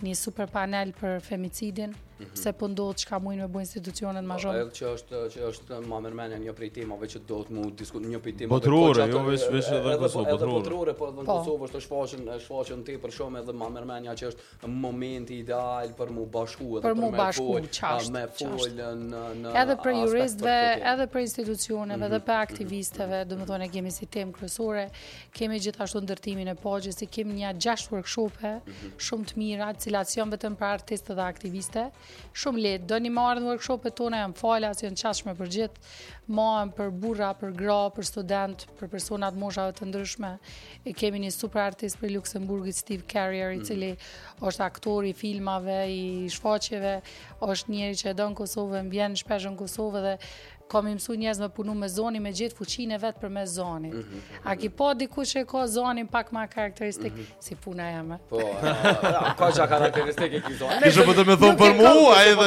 një super panel për femicidin, se po ndodh çka mujnë me bëj institucionet më shumë. Që është më mërmenja një prej temave që do të mu diskut një prej temave botërore, jo veç edhe Kosovë, botërore, po edhe në Kosovë është shfaqen tepër shumë edhe më mërmenja që është momenti ideal për mu bashku edhe me fol në edhe për juristëve, edhe për institucioneve, edhe për aktivistëve, domethënë kemi si temë kryesore, kemi gjithashtu ndërtimin e pagjës, kemi një 6 workshope shumë të mira, të cilat janë vetëm për artistë dhe aktiviste. Shumë lehtë, doni marrë në workshopet tona janë falas, janë qashme për gjithë, marrën për burra, për gra, për student, për personat moshave të ndryshme. Kemi një super artist për Luxemburgit, Steve Carrier, i cili është aktor i filmave, i shfaqjeve, është njeri që e do në Kosovë, vjen shpesh në Kosovë dhe kam i mësu njerëz me punu me zonin, me gjithë fuqinë vetë për me zonit. A ki po dikush që ka zonin pak ma karakteristik, si puna jeme. Po, ka që karakteristik e ki zonin. Kishe po të me thonë për mu,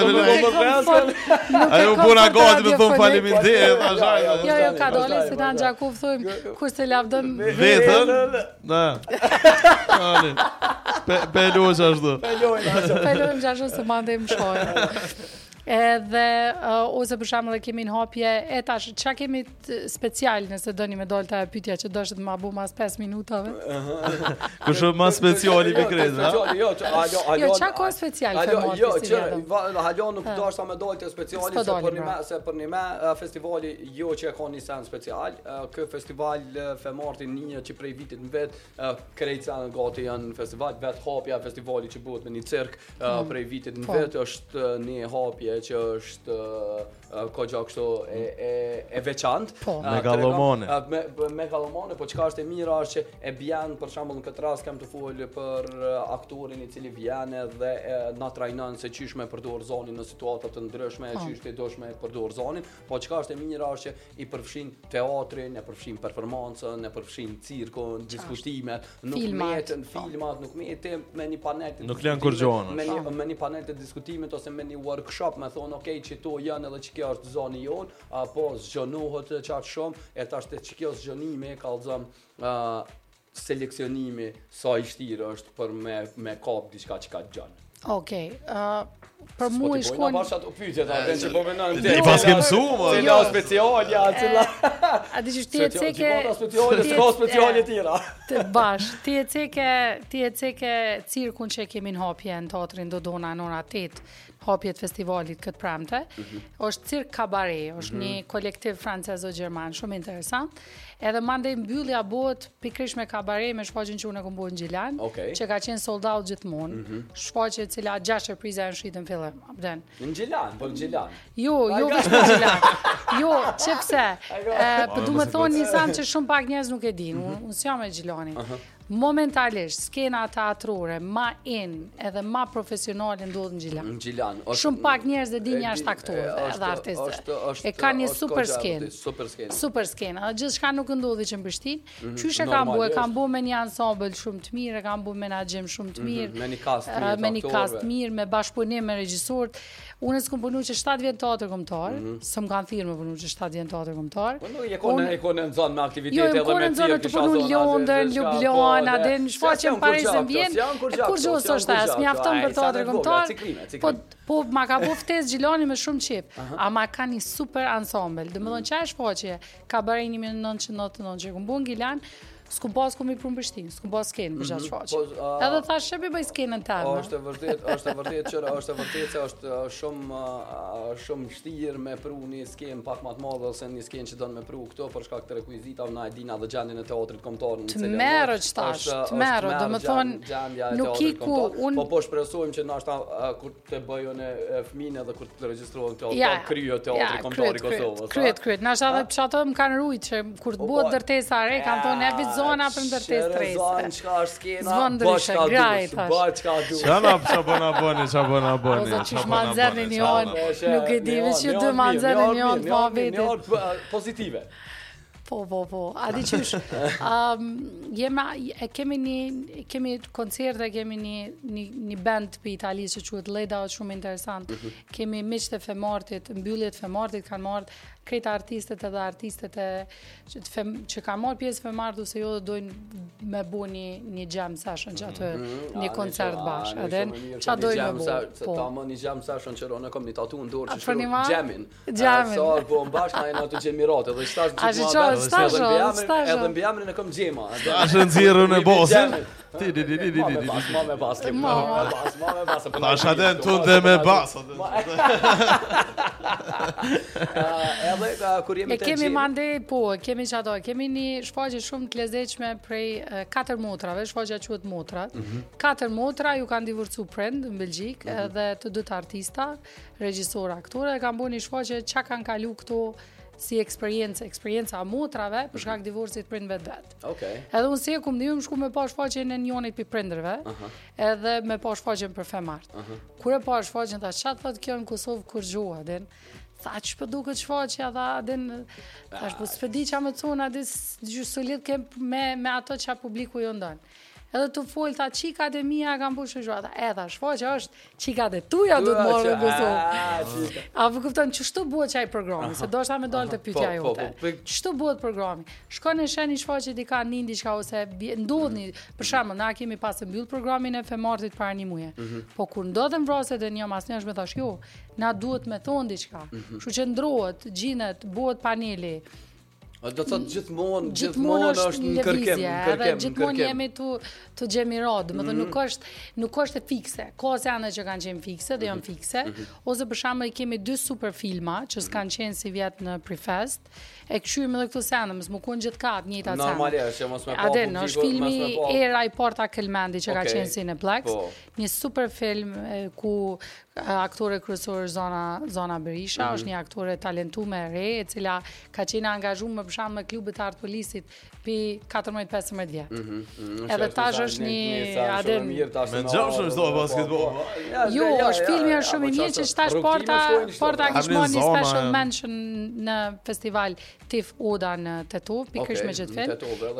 ajo puna gati me thonë faleminderit. Jo, ka dole, si në Gjakov thujmë, kur se lavdën vetën. Pelojë ashtu. Pelojmë gjashtu se mande më shojë. Edhe ose për shembull kemi në hapje e tash çka kemi special nëse doni me dalta e pyetja që doshet më abu mas 5 minutave. Kush është më speciali me krez, ha? Jo, çka ka special festival? Jo, halo nuk dashta me dalte speciali se për një festivali jo që ka një sen special. Ky festival Femarti një që prej vitit në vet krejtësa gati janë festival vet hapja festivali që bëhet me një cirk prej vitit në vet është një hapje që është kogja kështu e veçantë. Megalomane, po çka është e mira është që e bjen për shembull në këtë rast kam të fol për aktorin i cili vjen dhe na trajnon se çish me përdor zonin në situata të ndryshme, çish të dosh me përdor zonin, po çka është e mira është që i përfshin teatrin, e përfshin performancën, e përfshin cirkun, diskutimet, filmat, nuk mete me një panel nuk lën kur gjohen. Me një panel të diskutimit ose me një workshop me thonë okay, që to janë edhe që kjo është zoni jonë, apo zgjonohet qatë shumë, e tash të që kjo zgjonimi e kalzëm seleksionimi sa i shtirë është për me kap diçka që ka gjanë. Okej, për mu i shkon... Po bashat u pyetje ta që po menon ti. I pas ke mësuar, cila specialja, cila. A di që ti e ceke speciale tjera. Të bash, ti e ceke cirkun që kemi në hapje në teatrin Dodona në ora 8. Hapjet festivalit këtë premte, është Cirque Cabaret, është një kolektiv francezo-gjerman, shumë interesant, edhe mandej mbyllja bëhet pikrish me kabaret me shfaqjen që unë e kom bërë në Gjilan, që ka qenë sold out gjithmonë, shfaqje cila 6 shërpriza janë shitën fillim. Në Gjilan, po në Gjilan. Jo vetëm në Gjilan. Jo, çepse, du me thonë një sam që shumë pak njerëz nuk e dinë, unë s'jam e Gjilanit. Momentalisht skena teatrore ma edhe ma profesionale ndodh në Gjilan. Shumë pak njerëz e dinë jashtë aktorëve dhe artistëve. E kanë një super skenë. Gjithçka nuk ndodhi që në Prishtinë. Qyshe kanë bue me një ensemble shumë të mirë, kanë bue menaxhim shumë të mirë, me një cast mirë, me bashkëpunim me regjisorët. Unë s'kom punu që 7 vjet teatr kombëtar, s'm kanë thirrë me punu që 7 vjet teatr kombëtar. Po nuk e konë në zonë me aktivitete edhe me cirk të punu në Londër, Ljubljana, dhe në shfaqjen Paris në Vjenë. Kur gjos është as, mjafton për teatr kombëtar. Po ma ka bu ftesë Gjilani me shumë qip. Ama ka një super ensemble. Domethënë çfarë shfaqje? Kabaret 1999 që kom bu në Gilan. S'kum pas komi për në Prishtinë, s'kum pas skenë për gjatë shfaqe. Edhe thash që bëj skenën tërme. Është e vërtet se është shumë vështirë me pru një skenë pak më të madhe ose një skenë që don me pru këto për shkak të rekuizitave na e dina dhe gjendjen e teatrit kombëtar në Të merret tash, të merret, domethënë nuk iku unë po shpresojmë që ndoshta kur të bëjën e fëmijën edhe kur të regjistrohen teatri kryo teatri kombëtar i Kosovës. Kryet. Na edhe pshato më kanë rujt që kur të bëhet ndërtesa re kanë thonë zona për ndërtesë tresë. Zonë çka është skena? Çka bëna boni. Ose çish manzerni një orë, nuk e di veç që dy manzerni një orë pa vetë. Pozitive. Po. A di qysh? Kemi koncerte, kemi një band për Italisë që quhet Leda, është shumë interesant. Kemi miqtë e Femartit, mbylljet Femartit kanë marrë krejt artistet edhe artistet që kanë marrë pjesë femardh ose jo dojnë me bu një jam session që atë një koncert bashkë. Edhe ç'a dojnë me bu. Ta më një jam session që unë kam një tatu në dorë që Për një shkruaj ma? jamin. Jamin. Sa po bashkë na ato gjemirat edhe stash A që qa, stash. edhe mbi jamrin e kam gjema. Ashtë nxirrën e bosin. Ma me bas. Tash atë tunde me bas. Edhe kur jemi E kemi mandej, kemi që ato, kemi një shfaqje shumë të lezetshme prej 4 motrave, shfaqja quhet Motrat. 4 motra ju kanë divorcu prind në Belgjik, edhe të dy artista, regjisor, aktore, kanë bërë një shfaqje çka kanë kalu këto si eksperienca motrave për shkak divorcit prind vet. Okej. Edhe unë si e kum ndihmë shku me pa shfaqjen e njonit për prindërve, edhe me pa shfaqjen për femart. Kur e pa shfaqjen thash çfarë thotë kjo në Kosovë kur gjoha den. Tha që për duket shfaqja dha den thash po s'pedi qa më thon atë solid kem me ato që publiku jo ndon. Edhe të fol tha çikat e mia kanë bërë shfaqja. Edha shfaqja është çikat e tuja do të morën në Kosovë. A po kupton ç'shtu bëhet çaj programi, se doshta më dalë të pyetja jote. Ç'shtu bëhet programi? Shkon në sheni shfaqje diçka nin diçka ose ndodhni, për shembull, na kemi pas të mbyll programin e femartit para një muaji. Po kur ndodhen vrasjet e një asnjësh më thash jo, na duhet me thon diçka. Kështu që ndrohet, gjinet, bëhet paneli. Do të thotë gjithmonë është në kërkim, gjithmonë jemi të gjemirot, domethënë nuk është e fikse. Ka sene që kanë qenë fikse dhe janë fikse, ose për shembull kemi 2 super filma që s'kanë qenë si vjet në Prefest, e këshyrim edhe këto sene, mos më kanë gjithkat njëjta sene. Normalisht, që mos më pa. Aden, është filmi Era i Porta Kelmendi që ka qenë Cineplex, një super film ku aktore kryesore Zona Berisha, është një aktore talentuar e re, e cila ka qenë angazhuar për shembull me klubet e artpolisit pi 14-15 vjet. Edhe tash është një Aden Me gjashëm shto basketball. Jo, është filmi është shumë i mirë që tash Porta kishte marrë një special mention në festival TIFF Oda në Tetov, pikërisht me këtë film.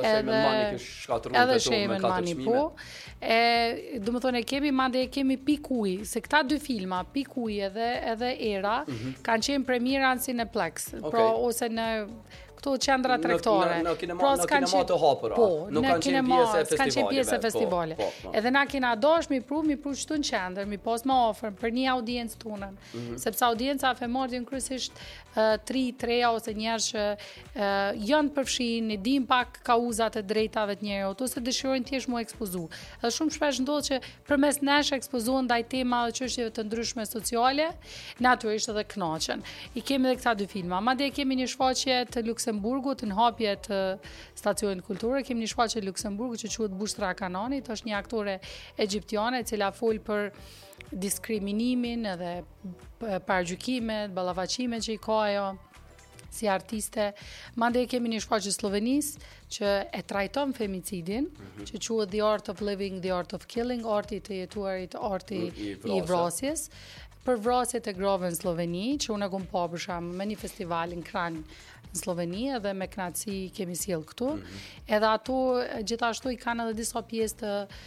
Edhe Shemen Mani po. Domethënë kemi Pikuj, se këta 2 filma, Pikuj edhe Era, kanë qenë premiera në Cineplex, pra ose në këto qendra tregtare. Në kinema të hapura. Nuk kanë qenë pjesë e festivaleve. Edhe na kena dash mi pru çtu në qendër, mi pas më afër për një audiencë tonën. Sepse audienca e femardhin kryesisht 3 ose njerëz që janë përfshin, i dim pak kauzat e drejtave të njerëzit ose dëshirojnë thjesht mu ekspozu. Edhe shumë shpesh ndodh që përmes nesh ekspozohen ndaj tema dhe çështjeve të ndryshme sociale, natyrisht edhe kënaqen. I kemi edhe këta 2 filma. Madje kemi një shfaqje të Luksemburgut në hapje të stacionit kulture, kemi një shfaqje të Luksemburgut që quhet Bushtra Kananit, është një aktore egjiptiane e cila fol për diskriminimin edhe parajgjykimet, ballavaqimet që i ka ajo si artiste. Mandej kemi një shfaqje Slovenisë që e trajton femicidin, që quhet The Art of Living, The Art of Killing, arti të jetuarit, arti i vrasjes. Për vrasjet e grave në Sloveni, që unë e kom pa për shembull me një festival në Kranj në Sloveni edhe me kënaqësi kemi sjell këtu. Edhe ato gjithashtu i kanë edhe disa pjesë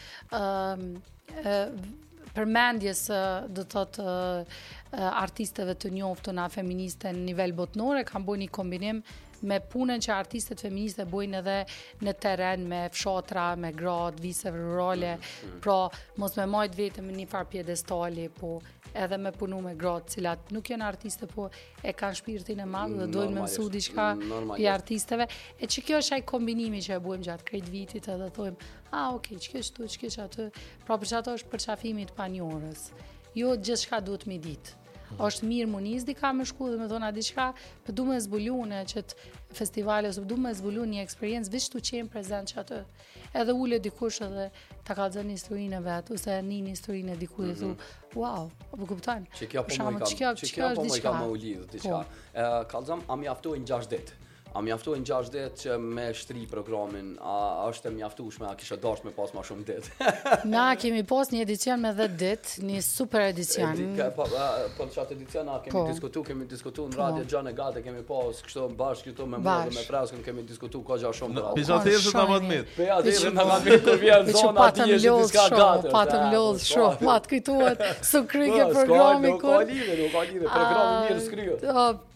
të përmendjes do të thotë artisteve të njohtura feministe në nivel botëror, kanë bërë një kombinim me punën që artistet feministe bojnë edhe në terren me fshatra, me gratë, vise rurale, pra mos me majt vetëm në një farë pjedestali, po edhe me punu me gratë, cilat nuk janë artiste, po e kanë shpirtin e madh dhe dojnë me mësu diçka pi artisteve. E që kjo është ai kombinimi që e bujmë gjatë krejt vitit edhe thojmë, okay, ç'ke këtu, ç'ke aty. Pra për çato është përçafimi të panjohurës. Jo gjithçka duhet mi ditë. Është mirë muniz dika me shku dhe me thona diçka, për du me zbulune që të festivale, ose du me zbulune një eksperiencë, vish të qenë prezent që atë. Edhe ule dikush edhe ta kalzën historinë e vetë, ose një historinë e dikush dhe thu, wow, apo kuptan. Që kjo po më i ka më u lidhë diçka. Kalzëm, a mjaftojnë 6 ditë. A mjaftojnë 6 ditë që me shtri programin, a është e mjaftueshme, a kisha dashur me pas më shumë ditë? Na kemi pas një edicion me 10 ditë, një super edicion. Po çfarë edicion kemi diskutuar në radio Gjanë Gate, kemi pas kështu bashkë këtu me mua dhe me Freskën, kemi diskutuar kohë shumë. Pisha thjesht na më të mirë. Po atëherë na më mirë kur vjen zona diçka diçka gate. Patëm lodh shumë, mat kujtohet su krye programi ku. Nuk ka lidhje, programi mirë skryhet.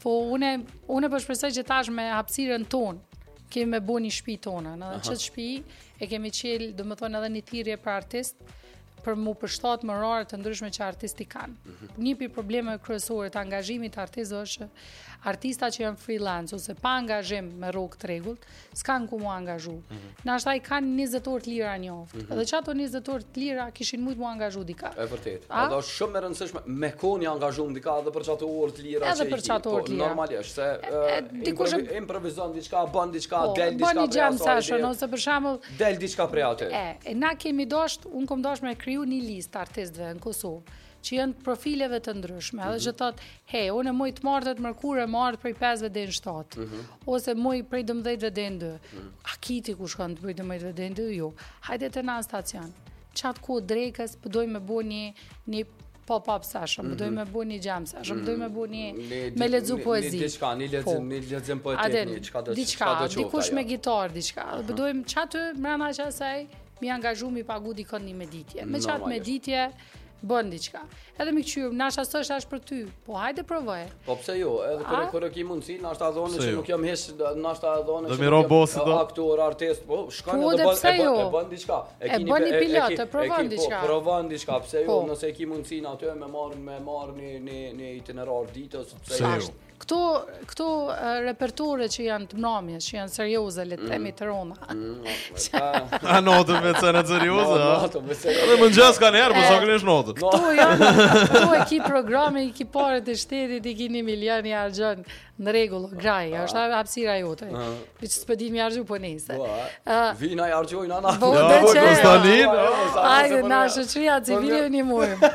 Po unë po shpresoj që tash me hapësirën tonë kemi me bo një shtëpi tonë, në çet shtëpi e kemi qel, domethënë edhe një thirrje për artist për mu përshtat më rarë të ndryshme që artisti kanë. Një pi probleme kryesore të angazhimit të artistëve është artista që janë freelance ose pa angazhim me rrugë të rregullt, s'kan ku mu angazhu. Nashta i kanë 20 orë të lira njoftë. Edhe që ato 20 orë të lira kishin mujt mu angazhu dika. E vërtet. Ato është shumë e rëndësishme me kohën i angazhuar dika edhe për çato orë të lira që i normalisht se improvizon diçka, bën diçka, del diçka. Bën një jam session ose për shembull del diçka prej atë. Na kemi unë kom dashur me kriju një listë artistëve në Kosovë që janë profileve të ndryshme, edhe që thot, hey, unë muj të martët mërkure martë prej 5 deri në 7, ose muj prej 12 deri në 2. A kiti ku shkon prej 12 deri në 2? Jo. Hajde të na stacion. Qatë ku drekës, pëdoj me bo një pop-up session, pëdoj me bo një jam session, pëdoj me bo me lexu poezi. Një lexim poetik, diçka, dikush me gitar, diçka. Pëdojmë qatë mrena që asaj, mi angazhu mi pagu dikon një meditje. Me qatë meditje, bën diçka. Edhe mi qyr, nasha s'është as për ty. Po hajde provoje. Po pse jo? Edhe kur ke mundsi, nashta dhoni që nuk jam hiç, nashta dhoni që jam aktor, artist, po shkon edhe bën diçka. E bën një pilot, provon diçka. Po provon diçka, pse jo? Nëse ke mundsinë aty me marr një itinerar ditës, pse jo? Këto repertore që janë të mramjes, që janë serioze, le të themi të rona. A notën me cena serioze? Edhe mëngjes kanë herë, po sa kënesh notën. Këto e ki programe, i ki paret e shtetit, i ki 1 milion i argjën në rregull, graj, është hapësira jote. Që s'po di mi argju po nese. Vina i argjojnë ana. Po Konstantin. Ajde na shoqëria civile një muaj.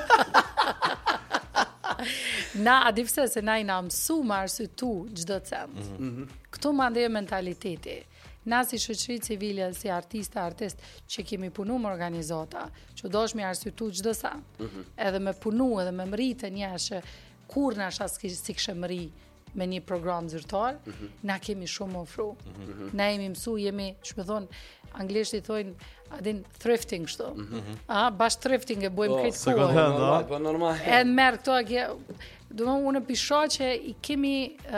Na, a di pse se na i na mësu më arsyetu çdo cent. Këtu mandej mentaliteti. Na si shoqëri civile, si artist që kemi punu me organizata, që dosh me arsyetu çdo cent. Edhe me punu edhe me mritë njëshë, kur na si kishë mri me një program zyrtar, na kemi shumë ofru. Na jemi mësu, që me thonë, anglisht i thonë, adin thrifting kështu. Bash thrifting e bojmë këtë kohë. Po normal. E merë këto, unë pisha që i kemi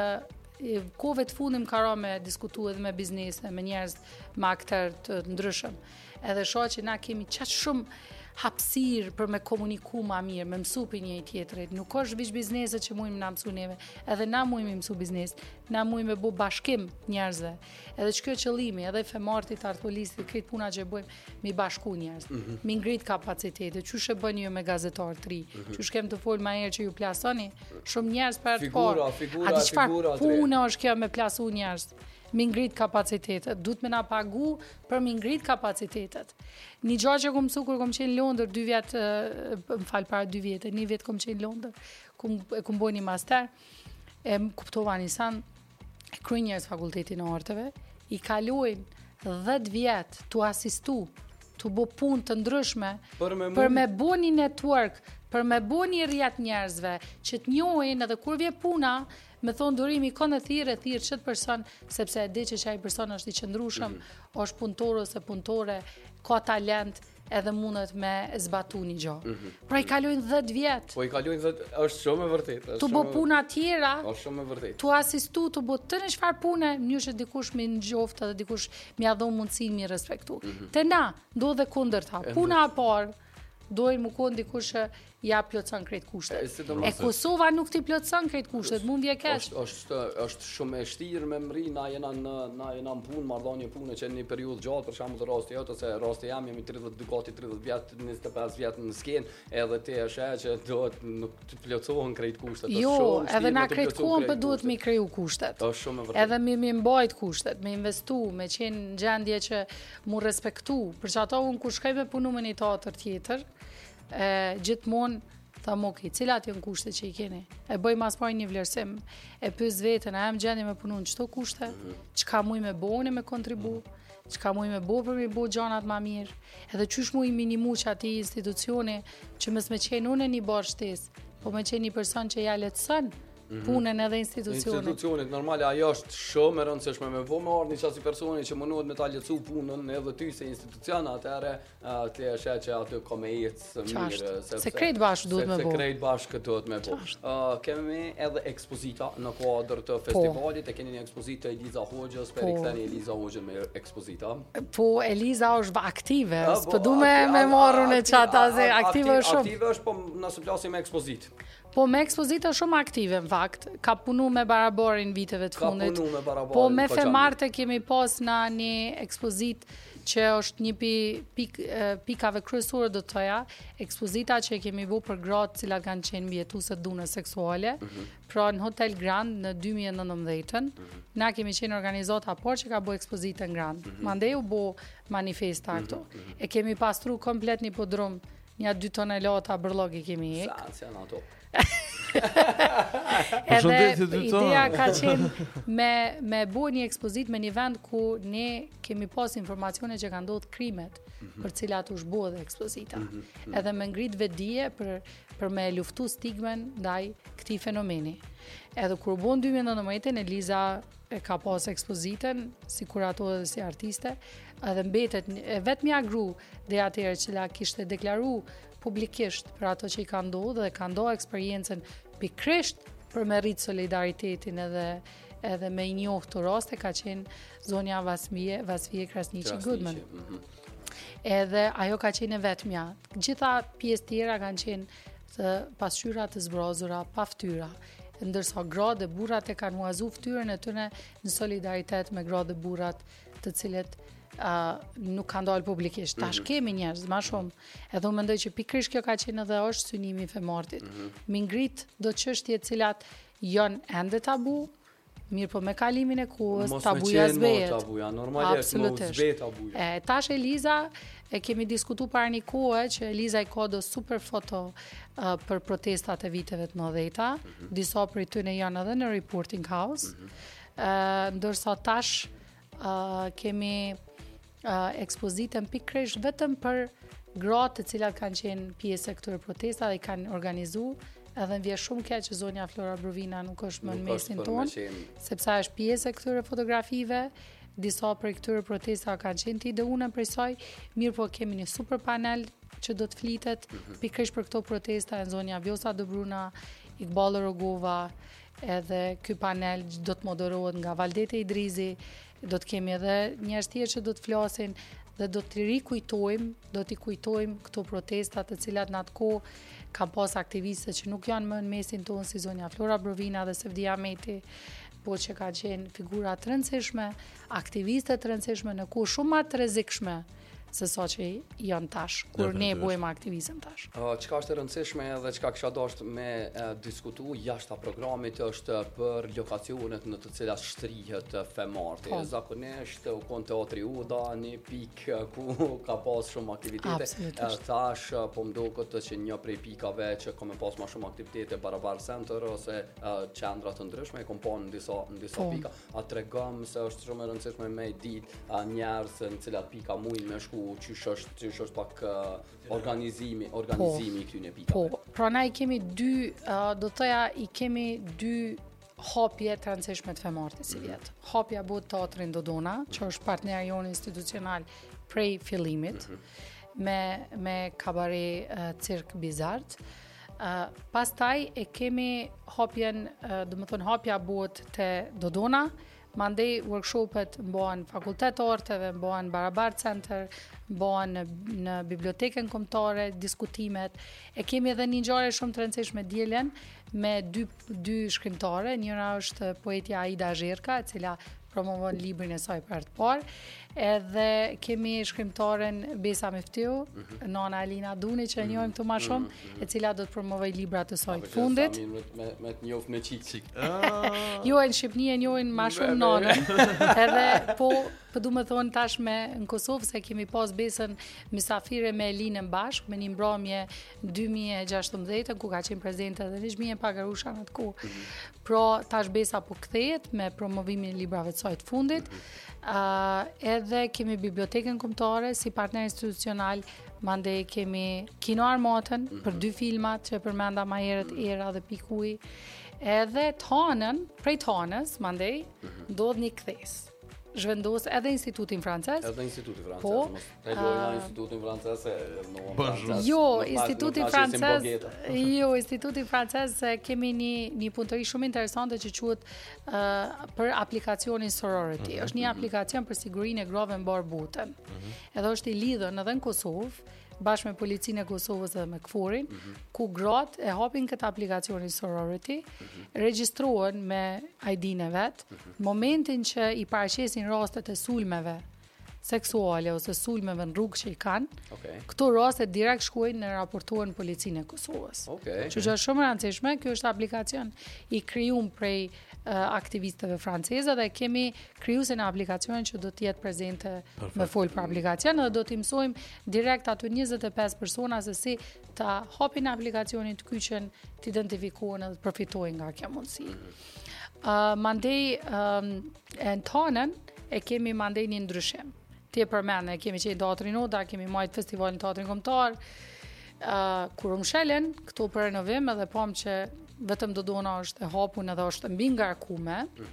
kove të fundim kara me diskutu edhe me biznes, me njerëz, me akter të ndryshëm. Edhe shoh që na kemi qatë shumë hapësirë për me komuniku ma mirë, me mësu për një i tjetërit. Nuk është vish bizneset që mujmë na mësu neve, edhe na mujmë mësu biznes, na mujmë me bu bashkim njerëzve. Edhe që kjo qëllimi, edhe femartit, artpolistit, këtë puna që bëjmë, mi bashku njerëz, mi ngrit kapacitetet, që shë bën ju me gazetar të ri, që shkem të folë ma herë që ju plasoni, shumë njerëz për të parë. A di çfarë punë është kjo me plasu njerëz? Mi ngrit kapacitetet, duhet me na pagu për mi ngrit kapacitetet. Një gjatë që kom mësu kur kom qenë Londër 2 vjetë, më falë para 2 vjetë, 1 vjetë kom qenë Londër, kom boj një master, e më kuptova një san, e kry njerëz fakultetin e arteve, i kalojnë 10 vjetë të asistu, të bo punë të ndryshme, për me bo një network, për me bo një rjet njerëzve, që të njohin edhe kur vje puna, me thonë durimi ka në thirë qëtë person, sepse e di që ai person është i qëndrushëm, është punëtor ose punëtore, ka talent, edhe mundet me zbatu një gjo. Pra i kalojnë 10 vjetë. Po i kalojnë 10, është shumë e vërtet. Tu bo puna tjera, është shumë e vërtet. Tu asistu, tu bo të në çfarë pune, njështë dikush mi në gjoftë, edhe dikush mi adhon mundësin mi respektu. Te na, do dhe kundër ta. Puna a parë, dojnë më konë dikush ja plotëson krejt kushtet. E Kosova nuk ti plotëson krejt kushtet, mund vje keq. Është shumë e vështirë me mri, na jena në punë, marrëdhënie pune që në një periudhë gjatë, për shembull rasti jot ose rasti jam, jemi 30 vjet, 25 vjet në skenë, edhe ti e sheh që duhet nuk të plotësohen krejt kushtet. Jo, edhe na krejt kohën po duhet mi kriju kushtet. Është shumë e vërtetë. Edhe mi mbajt kushtet, me investu, me qenë në gjendje që mu respektu, për që ato unë kur shkoj me punu me një teatër tjetër, gjithmonë thamë ok, cilat janë kushtet që i keni? E bëj mas pari një vlerësim, e pyes veten, a jam gjendje me punu në çto kushte? Çka muj me bëuni me kontribu? Çka muj me bë për mi bë gjanat më mirë? Edhe çysh muj minimu që ati institucioni që mos me qenë unë një bar shtesë, po me qenë një person që ja lehtëson punën edhe institucionit. Institucionit, normale, ajo është shumë e rëndësishme me marrë një qasi personi që mënohet me ta lecu punën edhe ty se institucion, atëherë të e që aty ka me jetë mirë. Se krejt bashkë duhet me bo. Se krejt bashkë duhet me bo. Kemi edhe ekspozita në kuadrë të festivalit, e keni një ekspozitë të Eliza Hoxhës, për i këteni Eliza Hoxhën me ekspozita. Po, Eliza është aktive, s'po du me marrën e qata, se aktive është shumë. Aktive është, po nëse plasim me ekspozitë. Po me ekspozita shumë aktive, në fakt. Ka punu me baraborin viteve të fundit. Ka punu me baraborin. Po me femarte kemi pas në një ekspozit që është një pikave kryesore do të thoja, ekspozita që kemi bu për gratë cilat kanë qenë mbijetuese dune seksuale, pra në Hotel Grand në 2019, na kemi qenë organizata por që ka bu ekspozitën Grand. Mandej u bu manifesta këto. E kemi pastru komplet një podrum, një 2 tonelata bërlog i kemi hek. Sa janë ato? Edhe ideja ka qenë me bu një ekspozit me një vend ku ne kemi pas informacione që ka ndodhur krimet për cilat u shbu edhe ekspozita. Edhe me ngrit vedije për me luftu stigmen ndaj këtij fenomeni. Edhe kur u bën 2019, Eliza e ka pas ekspozitën si kurator dhe si artiste, edhe mbetet vetmja gru dhe atëherë që la kishte deklaru publikisht për ato që i ka ndodhur dhe ka ndodhur eksperiencën pikrisht për me rritë solidaritetin edhe me i njohë të raste ka qenë zonja Vasvije Krasniqi Goodman. Edhe ajo ka qenë e vetmja. Gjitha pjesë tjera kanë qenë të pasqyra të zbrozura, pa ftyra. Ndërsa gratë dhe burrat e kanë huazu ftyrën e tyre në solidaritet me gratë dhe burrat të cilët nuk ka ndalë publikisht. Tash kemi njerëz, ma shumë. Edhe unë mendoj që pikrisht kjo ka qenë edhe është synimi i femortit. Mi ngrit do çështje të cilat janë ende tabu, mirë po me kalimin e kohës, tabuja zbehet. Absolutisht. Tash Eliza, e kemi diskutu para një kohë që Eliza i ka do super foto për protestat e viteve të 90-ta, disa prej tyre janë edhe në Reporting House, ndërsa tash kemi ekspozitën pikrisht vetëm për gratë të cilat kanë qenë pjesë e këtyre protesta dhe kanë organizuar, edhe më vjen shumë keq që zonja Flora Brovina nuk është më në mesin tonë, sepse është pjesë e këtyre fotografive. Disa prej këtyre protesta kanë qenë ti dhe unë prej saj, mirë po kemi një super panel që do të flitet pikrisht për këto protesta e zonja Vjosa Dobruna, Iqbal Rogova, edhe ky panel do të moderohet nga Valdete Idrizi. Do të kemi edhe njerëz tjerë që do të flasin dhe do të kujtojmë këto protesta të cilat në atë kohë ka pas aktiviste që nuk janë më në mesin tonë si zonja Flora Brovina dhe Sevdia Meti, po që ka qenë figura të rëndësishme, aktiviste të rëndësishme në kohë shumë më të rrezikshme se sa që janë tash, kur ne bujmë aktivizëm tash. Çka është e rëndësishme edhe çka kisha dashur me diskutu jashta programit është për lokacionet në të cilat shtrihet femarti. Zakonisht u kon teatri Uda, një pikë ku ka pas shumë aktivitete. Tash po më duket që një prej pikave që ka me pas më shumë aktivitete Barabar Center ose qendra të ndryshme e komponë në disa pika. A tregom se është shumë e rëndësishme me ditë njerëz në cilat pika mujnë me shku qysh është pak organizimi i këtyre pikave. Po, pra na i kemi dy, do thoja i kemi dy hapje të rëndësishme të femartit si vjet. Hapja bëhet Teatrin Dodona, që është partner jon institucional prej fillimit, me kabare cirk bizart. Pastaj e kemi hapjen, domethënë hapja bëhet te Dodona. Mandej workshopet mbohen Fakultet Arteve, mbohen Barabar Center, mbohen në bibliotekën kombëtare, diskutimet. E kemi edhe një ngjarje shumë të rëndësishme dielen me dy shkrimtare. Njëra është poetja Aida Zherka, e cila promovon librin e saj për të parë. Edhe kemi shkrimtaren Besa Meftiu, nana Alina Duni që e njohim këtu më shumë, e cila do të promovoj librat e saj të fundit. Me të njoh me çik. Jo, në Shqipëni e njohin më shumë nanën. Edhe po du me thonë tash në Kosovë se kemi pas Besën mysafire me Elinën bashkë, me një mbrëmje 2016 ku ka qenë prezente edhe Nixhmije Pagarusha në atë kohë. Pra tash Besa po kthehet me promovimin e librave të saj të fundit. Edhe kemi bibliotekën kombëtare si partner institucional mandej kemi Kino Armatën për 2 filmat që përmenda ma herët Era dhe Pikuj. Edhe Tanën, prej Tanës, mandej, ndodh një kthes. Zhvendos edhe institutin francez. Edhe institutin francez. Po, institutin francez institutin francez kemi një punëtori shumë interesante që quhet për aplikacionin Sorority. Është një aplikacion për sigurinë e grave mbar botën. Edhe është i lidhur edhe në Kosovë bashkë me policinë e Kosovës dhe me KFOR-in, ku gratë e hapin këtë aplikacionin Sorority, regjistrohen me ID-n e vet, momentin që i paraqesin rastet e sulmeve seksuale ose sulmeve në rrugë që i kanë, këto raste direkt shkojnë në raportohen policinë e Kosovës. Që është shumë e rëndësishme, kjo është aplikacion i krijuar prej aktivistëve franceze dhe kemi krijuesin e aplikacionit që do të jetë prezente me fol për aplikacion dhe do t'i mësojmë direkt aty 25 persona se si ta hapin aplikacionin, të kyçen, të identifikohen dhe të përfitojnë nga kjo mundësi. Mandej në Tanën e kemi mandej një ndryshim. Ti e përmend, kemi qenë teatrin Oda, kemi marrë festivalin teatrin kombëtar. Kur shelen këto për renovim edhe pam që vetëm Dodona është e hapun edhe është mbi ngarkume.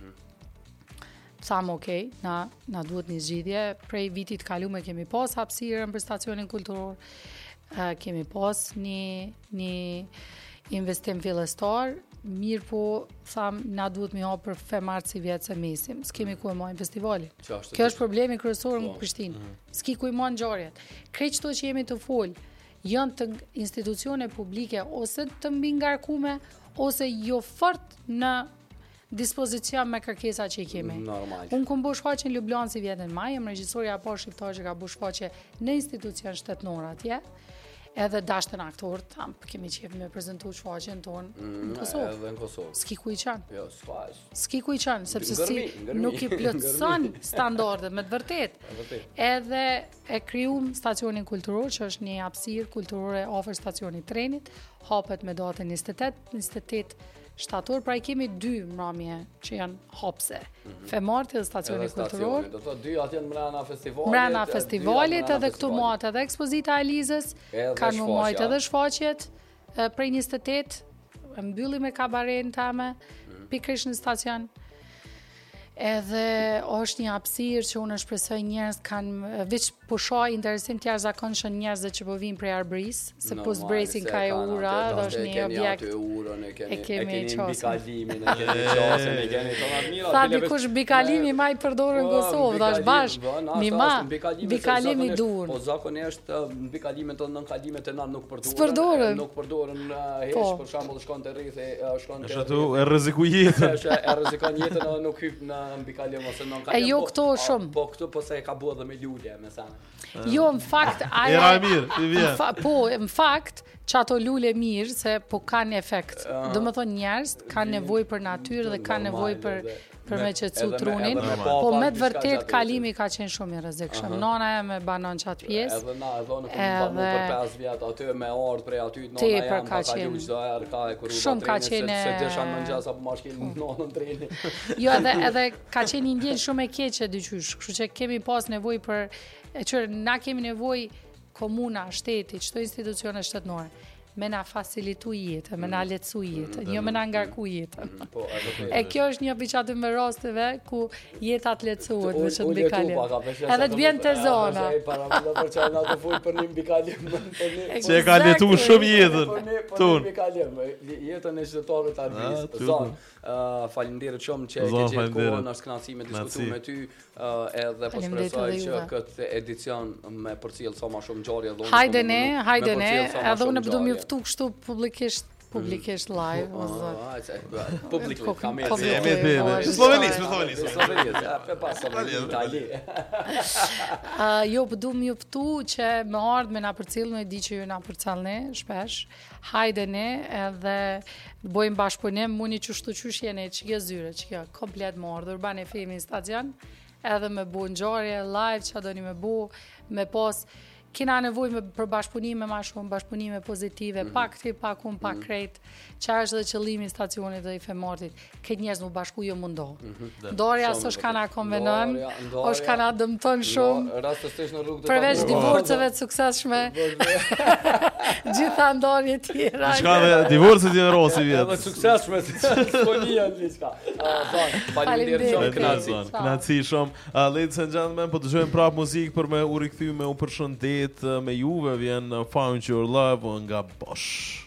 Thamë okay, na duhet një zgjidhje. Prej vitit kaluar kemi pas hapësirën për stacionin kulturor. Kemi pas një investim fillestar. Mirë po, thamë, na duhet mi hapë për femart si vjetë se mesim. S'kemi ku e majnë festivalin. Kjo është problemi kryesor në Prishtinë. S'ki ku e majnë ngjarjet. Krejt çto që jemi të folë, janë të institucione publike ose të mbi ngarkume, ose jo fort në dispozicion me kërkesa që i kemi. Unë kom bo shfaqe në Ljubljanë si vjetën maj, jam regjisorja e parë shqiptare që ka bo shfaqe në institucion shtetënor atje. Edhe dashtën aktorët, kemi qefë me prezentu shfaqen tonë në Kosovë. Edhe në Kosovë. S'ki ku i qanë. Jo, s'faq. S'ki ku i qanë, sepse nuk i plotëson standardet, me të vërtet. Edhe e kryum stacionin kulturor, që është një hapësirë kulturore afër stacionit trenit, hapet me datën 28 shtator, pra i kemi 2 mramje që janë hapse. Femarti dhe stacioni kulturor. Do të 2 atë janë mrena festivalit. Mrena festivalit edhe këtu mohat edhe ekspozita e Elizës, kanë më mojt edhe shfaqjet prej 28, mbylli me kabaretin tame, pikërisht në stacion. Edhe është një hapësirë që unë shpresoj njerëz kanë veç po shoh interesim të jashtëzakonshëm njerëzve që po vinë prej Arbërisë, se po zbresin ka e ura, dhe është një objekt. E kemi mbikalimin, e kemi qasën, e kemi tonat mira. Tha dikush mbikalimin ma i përdorën në Kosovë, dhe është bashkë, mi ma, mbikalimi duhen. Po zakonisht mbikalimet të nënkalimet e na nuk përdorën. Nuk përdorën heq, për shembull shkon te rrethi, shkon te. Është ato e rrezikoj jetën. Është e rrezikon jetën edhe nuk hyp në mbikalim ose në kalim. E jo këto shumë. Po këtu po se e ka bua dhe me lulje, me sa. Jo, në fakt, era e mirë, i vjen. Po, në fakt, që ato lule mirë, se po kanë efekt. Do më thonë njerëz, kanë nevojë për natyrë dhe kanë nevojë për me qetësu trunin, po me të vërtet kalimi ka qenë shumë i rrezikshëm. Nana e me banon qatë pjesë. Edhe na, edhe në këmë për 5 vjetë, aty me ardhë prej aty, nana jam ka kalu qdo erë, ka e kërru da treni, se desha në nëngjas apo ma shkeli nanën treni. Jo, edhe ka qenë një ndjenë shumë e keqe dyqysh, kështu që kemi pas nevoj për, na kemi nevoj komuna, shteti, qëto institucione shtetënore, me na facilitu jetën, me na lehtësu jetën, jo me na ngarku jetën. E kjo është një piqaty me rasteve ku jetat lehtësohet me që të mbikalim. Edhe të vjen të zona. Për një mbikalim. Që e ka letu shumë jetën. Për jetën e qytetarëve të Arbërisë. Zonë, faleminderit shumë që e ke gjetë kohën, është kënaqësi me diskutu me ty, edhe po shpresoj që këtë edicion me përcjell sa më shumë ngjarje dhe Hajdene, edhe unë do më ftu kështu publikisht live. Publikisht, kamerë. Slovenisë. Itali. Jo, po du më ftu që me ardhë me na përcjellni, di që ju na përcjellni shpesh. Hajdene edhe bojmë bashkëpunim, muni qysh jeni që zyre, që kjo komplet më ardhur, bane femi në stacion, edhe me bu ngjarje live, që doni me bu, me pas kena nevojë për bashkëpunime më shumë, bashkëpunime pozitive, pak ti, pak unë, pak krejt. Çfarë është dhe qëllimi i stacionit dhe i Femortit? Këtë njerëz më bashku jo mundohet. Ndarja s'është kana konvenon, është kana dëmton shumë. Rastësisht në rrugë të përveç divorceve të suksesshme. Gjitha ndarje tjera. Çka dhe divorcet janë rosi vjet. Edhe suksesshme fonia diçka. Faleminderit shumë, Knaçi shumë. Ladies and gentlemen, po dëgjojmë prap muzikë për me u rikthy me u përshëndet me juve, vjen Found Your Love nga Bosch.